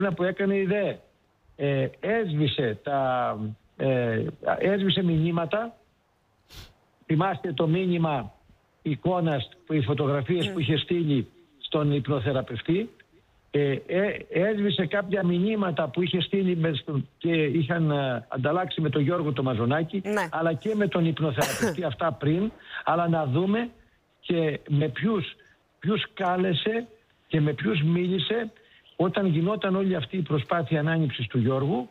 που έκανε η ΔΕ έσβησε μηνύματα. Θυμάστε το μήνυμα εικόνας, οι φωτογραφίες που είχε στείλει στον υπνοθεραπευτή. Έσβησε κάποια μηνύματα που είχε στείλει και είχαν ανταλλάξει με τον Γιώργο το Μαζονάκη, αλλά και με τον υπνοθεραπευτή αυτά πριν. Αλλά να δούμε και με ποιους κάλεσε και με ποιους μίλησε όταν γινόταν όλη αυτή η προσπάθεια ανάνυψης του Γιώργου,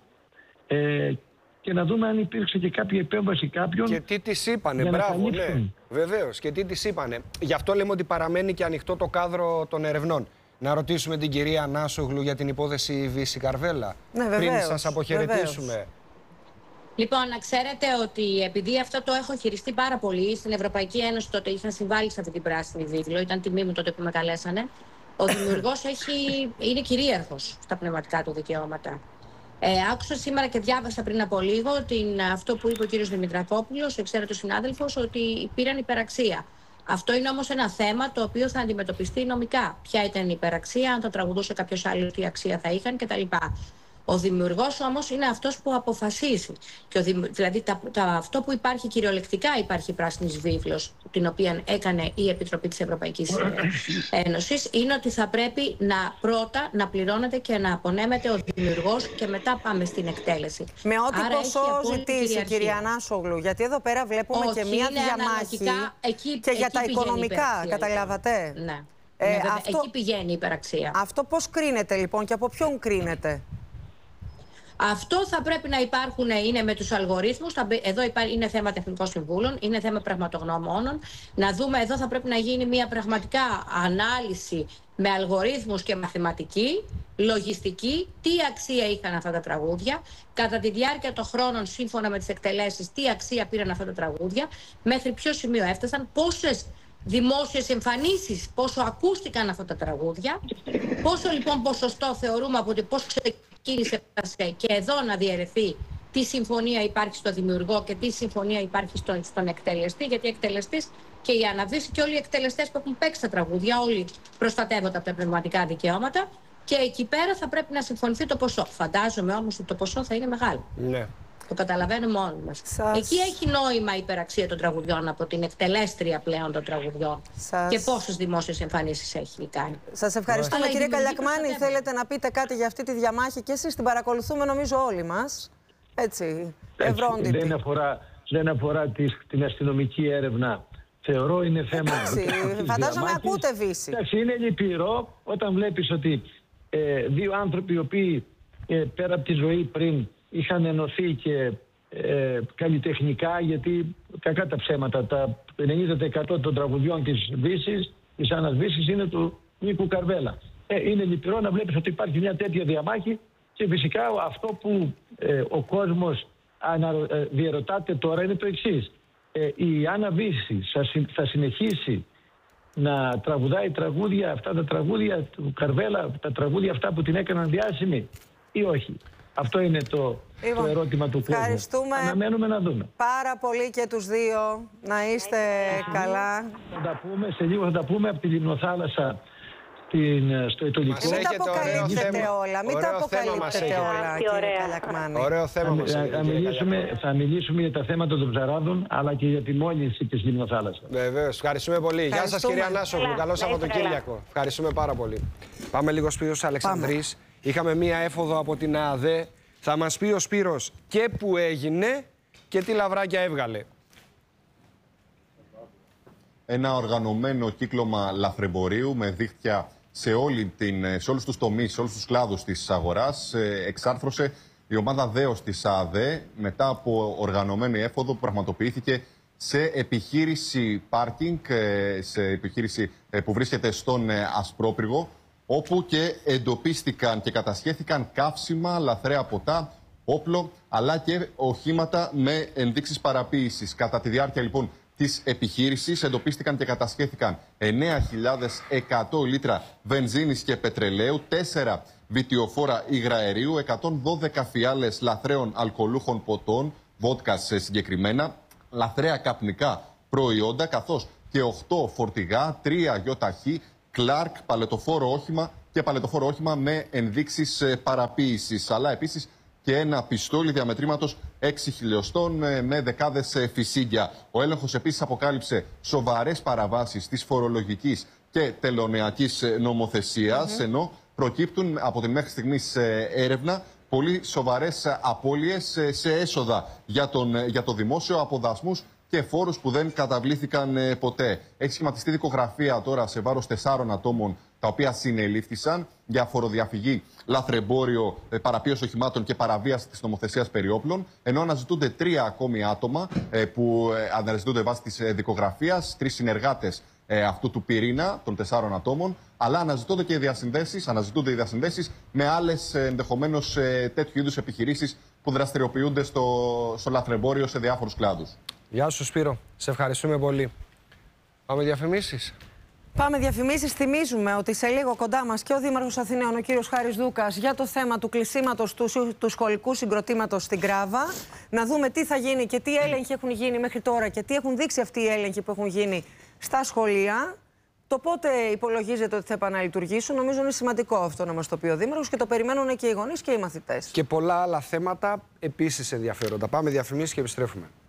και να δούμε αν υπήρξε και κάποια επέμβαση κάποιον. Και τι της είπανε, μπράβο, ναι. Βεβαίως, και τι της είπανε. Γι' αυτό λέμε ότι παραμένει και ανοιχτό το κάδρο των ερευνών. Να ρωτήσουμε την κυρία Νάσογλου για την υπόθεση Βύση Καρβέλα, πριν σας αποχαιρετήσουμε. Βεβαίως. Λοιπόν, να ξέρετε ότι επειδή αυτό το έχω χειριστεί πάρα πολύ στην Ευρωπαϊκή Ένωση, τότε είχα συμβάλει σε αυτή την πράσινη βίβλο, ήταν τιμή μου τότε που με καλέσανε. Ο δημιουργός είναι κυρίαρχος στα πνευματικά του δικαιώματα. Άκουσα σήμερα και διάβασα πριν από λίγο αυτό που είπε ο κύριος Δημητρακόπουλος, ο εξαίρετος συνάδελφος, ότι πήραν υπεραξία. Αυτό είναι όμως ένα θέμα το οποίο θα αντιμετωπιστεί νομικά. Ποια ήταν η υπεραξία, αν το τραγουδούσε κάποιος άλλος, τι αξία θα είχαν κτλ. Ο δημιουργός όμως είναι αυτός που αποφασίζει. Και δηλαδή αυτό που υπάρχει κυριολεκτικά, υπάρχει η πράσινη βίβλος, την οποία έκανε η Επιτροπή της Ευρωπαϊκής Ένωσης, είναι ότι θα πρέπει πρώτα να πληρώνεται και να απονέμεται ο δημιουργός και μετά πάμε στην εκτέλεση. Με ό,τι ποσό ζητήσει, κυρία Νάσογλου, γιατί εδώ πέρα βλέπουμε και μία διαμάχη και για τα οικονομικά, καταλάβατε. Ναι. Εκεί πηγαίνει η υπεραξία. Αυτό πώς κρίνεται λοιπόν και από ποιον κρίνεται? Αυτό θα πρέπει να είναι με τους αλγορίθμους. Εδώ είναι θέμα τεχνικών συμβούλων, είναι θέμα πραγματογνωμόνων. Να δούμε, εδώ θα πρέπει να γίνει μια πραγματικά ανάλυση με αλγορίθμους και μαθηματική, λογιστική, τι αξία είχαν αυτά τα τραγούδια, κατά τη διάρκεια των χρόνων, σύμφωνα με τις εκτελέσεις, τι αξία πήραν αυτά τα τραγούδια, μέχρι ποιο σημείο έφτασαν, πόσες δημόσιες εμφανίσεις, πόσο ακούστηκαν αυτά τα τραγούδια, πόσο λοιπόν ποσοστό θεωρούμε από ότι πώς ξεκίνησε και εδώ να διαιρεθεί τι συμφωνία υπάρχει στο δημιουργό και τι συμφωνία υπάρχει στον εκτελεστή, γιατί ο εκτελεστής και η αναβίωση και όλοι οι εκτελεστές που έχουν παίξει τα τραγούδια, όλοι προστατεύονται από τα πνευματικά δικαιώματα και εκεί πέρα θα πρέπει να συμφωνηθεί το ποσό. Φαντάζομαι όμως ότι το ποσό θα είναι μεγάλο. Ναι. Το καταλαβαίνουμε όλοι μας. Εκεί έχει νόημα η υπεραξία των τραγουδιών από την εκτελέστρια πλέον των τραγουδιών. Και πόσες δημόσιες εμφανίσεις έχει κάνει. Σας ευχαριστούμε, κύριε Καλιακμάνη. Θέλετε να πείτε κάτι για αυτή τη διαμάχη? Και εσείς την παρακολουθούμε νομίζω όλοι μας. Έτσι, ευρώντιτη. Δεν αφορά την αστυνομική έρευνα. Θεωρώ είναι θέμα. Φαντάζομαι ακούτε Βύση. Είναι λυπηρό όταν βλέπεις ότι δύο άνθρωποι οι οποίοι πέρα από τη ζωή πριν είχαν ενωθεί και καλλιτεχνικά, γιατί κακά τα ψέματα, τα 90% των τραγουδιών της Βύσης, της Άννας Βύσης, είναι του Νίκου Καρβέλα. Είναι λυπηρό να βλέπεις ότι υπάρχει μια τέτοια διαμάχη και φυσικά αυτό που ο κόσμος διερωτάται τώρα είναι το εξής. Η Άννα Βύση θα συνεχίσει να τραγουδάει τραγούδια, αυτά τα τραγούδια του Καρβέλα, τα τραγούδια αυτά που την έκαναν διάσημη, ή όχι? Αυτό είναι το ερώτημα του κόσμου. Ευχαριστούμε. Αναμένουμε να δούμε. Πάρα πολύ και τους δύο. Να είστε καλά. Σε λίγο θα τα πούμε από τη Λιμνοθάλασσα στο Ετωλικό. Μην τα αποκαλύπτετε όλα. Μην τα αποκαλύπτετε όλα, κύριε Καλιακμάνη. Ωραίο θέμα μας. Θα μιλήσουμε για τα θέματα των ψαράδων, αλλά και για τη μόλυνση της Λιμνοθάλασσας. Βεβαίως. Ευχαριστούμε πολύ. Γεια σας, κυρία Νάσογλου. Καλό Σαββατοκύριακο. Ευχαριστούμε πάρα πολύ. Πάμε λίγο Σπύρος Αλεξανδρής. Είχαμε μία έφοδο από την ΑΔΕ. Θα μας πει ο Σπύρος και που έγινε και τι λαβράκια έβγαλε. Ένα οργανωμένο κύκλωμα λαθρεμπορίου με δίχτυα σε όλους τους τομείς, σε όλους τους κλάδους της αγοράς εξάρθρωσε η ομάδα ΔΕΟΣ της ΑΔΕ μετά από οργανωμένη έφοδο που πραγματοποιήθηκε σε επιχείρηση πάρκινγκ, σε επιχείρηση που βρίσκεται στον Ασπρόπυργο, όπου και εντοπίστηκαν και κατασχέθηκαν καύσιμα, λαθρέα ποτά, όπλο, αλλά και οχήματα με ενδείξεις παραποίησης. Κατά τη διάρκεια λοιπόν της επιχείρησης εντοπίστηκαν και κατασχέθηκαν 9.100 λίτρα βενζίνης και πετρελαίου, 4 βιτιοφόρα υγραερίου, 112 φιάλες λαθρέων αλκοολούχων ποτών, βότκας συγκεκριμένα, λαθρέα καπνικά προϊόντα, καθώς και 8 φορτηγά, 3 γιοταχή, Κλάρκ, παλετοφόρο όχημα, και παλαιτοφόρο όχημα με ενδείξεις παραποίησης. Αλλά επίσης και ένα πιστόλι διαμετρήματος 6 χιλιοστών με δεκάδες φυσίγγια. Ο έλεγχος επίσης αποκάλυψε σοβαρές παραβάσεις της φορολογικής και τελωνεακής νομοθεσίας, ενώ προκύπτουν από την μέχρι στιγμής έρευνα πολύ σοβαρές απώλειες σε έσοδα για το δημόσιο από δασμούς και φόρους που δεν καταβλήθηκαν ποτέ. Έχει σχηματιστεί δικογραφία τώρα σε βάρος 4 ατόμων, τα οποία συνελήφθησαν για φοροδιαφυγή, λαθρεμπόριο, παραπίωση οχημάτων και παραβίαση της νομοθεσίας περί όπλων, ενώ αναζητούνται 3 ακόμη άτομα που αναζητούνται βάσει της δικογραφίας, 3 συνεργάτες αυτού του πυρήνα των 4 ατόμων, αλλά αναζητούνται οι διασυνδέσεις με άλλες ενδεχομένως τέτοιου είδους επιχειρήσεις που δραστηριοποιούνται στο λαθρεμπόριο σε διάφορους κλάδους. Γεια σου Σπύρο, σε ευχαριστούμε πολύ. Πάμε διαφημίσεις. Πάμε διαφημίσεις. Θυμίζουμε ότι σε λίγο κοντά μας και ο Δήμαρχος Αθηναίων, ο κύριος Χάρης Δούκας, για το θέμα του κλεισίματος του σχολικού συγκροτήματος στην Κράβα. Να δούμε τι θα γίνει και τι έλεγχοι έχουν γίνει μέχρι τώρα και τι έχουν δείξει αυτοί οι έλεγχοι που έχουν γίνει στα σχολεία. Το πότε υπολογίζεται ότι θα επαναλειτουργήσουν, νομίζω είναι σημαντικό αυτό να μας το πει ο Δήμαρχος και το περιμένουν και οι γονείς και οι μαθητές. Και πολλά άλλα θέματα επίσης ενδιαφέροντα. Πάμε διαφημίσεις και επιστρέφουμε.